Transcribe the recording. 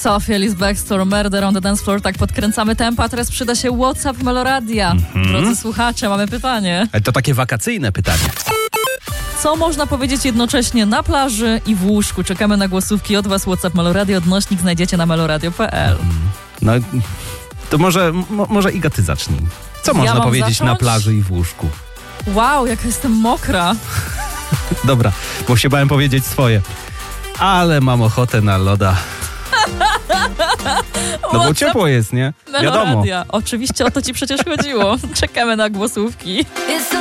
Sophie Ellis Bextor, Murder on the Dance Floor. Tak podkręcamy tempo, a teraz przyda się WhatsApp Meloradia. Drodzy słuchacze, mamy pytanie. To takie wakacyjne pytanie. Co można powiedzieć jednocześnie na plaży i w łóżku? Czekamy na głosówki od was. WhatsApp Meloradio, odnośnik znajdziecie na meloradio.pl. No to może Iga, ty zacznij. Co można powiedzieć zacząć? na plaży i w łóżku? Wow, jaka jestem mokra. Dobra, bo się bałem powiedzieć swoje. Ale mam ochotę na loda. No bo ciepło jest, nie? Wiadomo. Meloradia. Oczywiście o to ci przecież chodziło. Czekamy na głosówki.